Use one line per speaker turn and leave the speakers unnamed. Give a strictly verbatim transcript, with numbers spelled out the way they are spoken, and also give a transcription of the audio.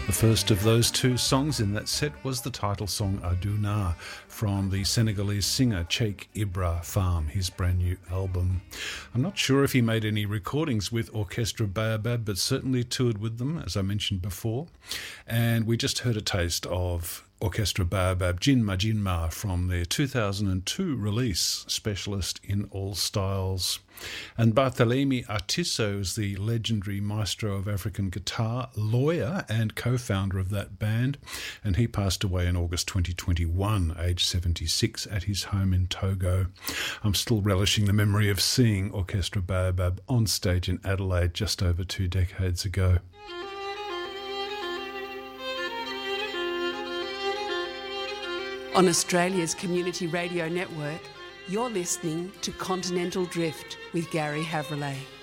The first of those two songs in that set was the title song Aduna from the Senegalese singer Cheikh Ibra Farm, his brand new album. I'm not sure if he made any recordings with Orchestra Baobab, but certainly toured with them, as I mentioned before. And we just heard a taste of Orchestra Baobab, Jinma Jinma, from their two thousand two release, Specialist in All Styles. And Barthelemy Artisso is the legendary maestro of African guitar, lawyer and co-founder of that band, and he passed away in August twenty twenty-one, aged seventy-six, at his home in Togo. I'm still relishing the memory of seeing Orchestra Baobab on stage in Adelaide just over two decades ago.
On Australia's Community Radio Network, you're listening to Continental Drift with Gary Havrillay.